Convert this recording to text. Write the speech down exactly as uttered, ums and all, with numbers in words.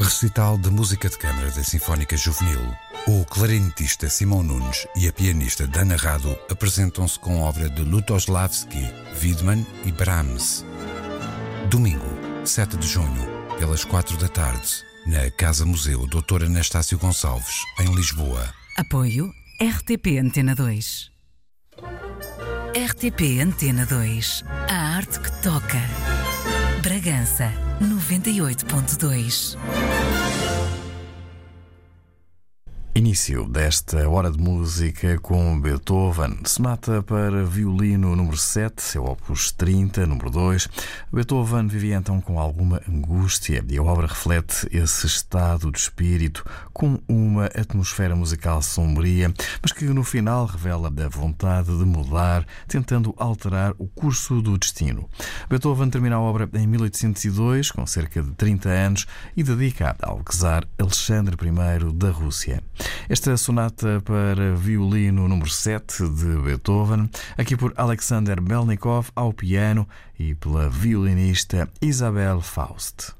Recital de música de câmara da Sinfónica Juvenil. O clarinetista Simão Nunes e a pianista Dana Rado apresentam-se com obra de Lutosławski, Widman e Brahms. Domingo, sete de junho, pelas quatro da tarde, na Casa Museu doutor Anastácio Gonçalves, em Lisboa. Apoio R T P Antena dois. R T P Antena dois. A arte que toca. Bragança, noventa e oito ponto dois. Início desta hora de música com Beethoven, sonata para violino número sete, seu opus trinta, número dois. Beethoven vivia então com alguma angústia e a obra reflete esse estado de espírito com uma atmosfera musical sombria, mas que no final revela a vontade de mudar, tentando alterar o curso do destino. Beethoven termina a obra em mil oitocentos e dois, com cerca de trinta anos, e dedica ao czar Alexandre I da Rússia. Esta sonata para violino número sete de Beethoven, aqui por Alexander Melnikov ao piano e pela violinista Isabel Faust.